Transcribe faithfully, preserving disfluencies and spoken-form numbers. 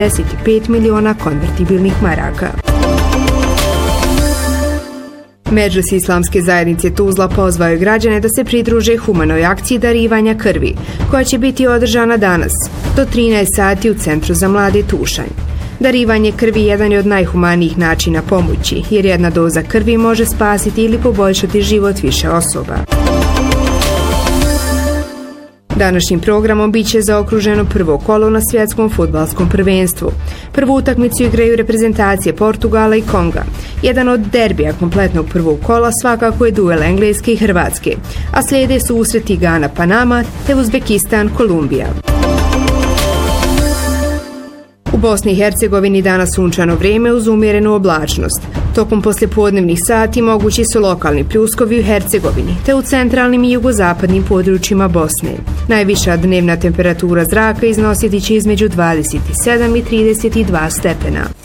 deset pet miliona konvertibilnih maraka. Medžlis Islamske zajednice Tuzla pozvao je građane da se pridruže humanoj akciji darivanja krvi, koja će biti održana danas, do trinaest sati u Centru za mlade Tušanj. Darivanje krvi jedan je od najhumanijih načina pomoći, jer jedna doza krvi može spasiti ili poboljšati život više osoba. Današnjim programom biće zaokruženo prvo kolo na svjetskom fudbalskom prvenstvu. Prvu utakmicu igraju reprezentacije Portugala i Konga. Jedan od derbija kompletnog prvog kola svakako je duel Engleske i Hrvatske, a slijede susreti Gana Panama te Uzbekistan Kolumbija. U Bosni i Hercegovini danas sunčano vrijeme uz umjerenu oblačnost. Tokom poslijepodnevnih sati mogući su lokalni pljuskovi u Hercegovini, te u centralnim i jugozapadnim područjima Bosne. Najviša dnevna temperatura zraka iznositi će između dvadeset sedam i trideset dva stepena.